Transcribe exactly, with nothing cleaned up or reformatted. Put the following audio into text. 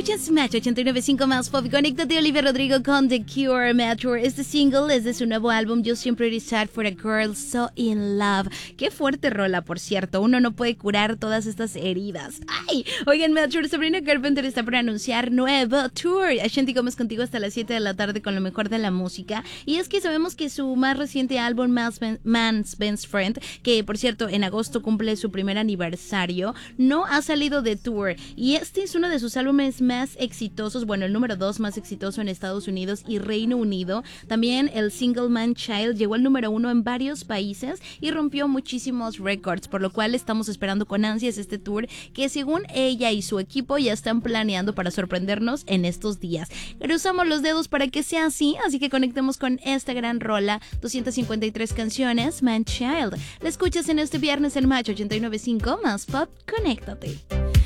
Escuchas Match ochenta y nueve punto cinco más pop. Conéctate, Olivia Rodrigo con The Cure. Match. Este single es de su nuevo álbum Just Simply Sad for a Girl So In Love. Qué fuerte rola, por cierto. Uno no puede curar todas estas heridas. Ay, oigan, Match, Sabrina Carpenter está por anunciar nuevo tour. Ashanti Gómez contigo hasta las siete de la tarde con lo mejor de la música. Y es que sabemos que su más reciente álbum, Man's Best Friend, que por cierto en agosto cumple su primer aniversario, no ha salido de tour. Y este es uno de sus álbumes más exitosos, bueno, el número dos más exitoso en Estados Unidos y Reino Unido. También el Single Man Child llegó al número uno en varios países y rompió muchísimos récords, por lo cual estamos esperando con ansias este tour que según ella y su equipo ya están planeando para sorprendernos en estos días. Cruzamos los dedos para que sea así, así que conectemos con esta gran rola, doscientas cincuenta y tres canciones, Man Child. La escuchas en este viernes en Match ochenta y nueve punto cinco más pop, conéctate.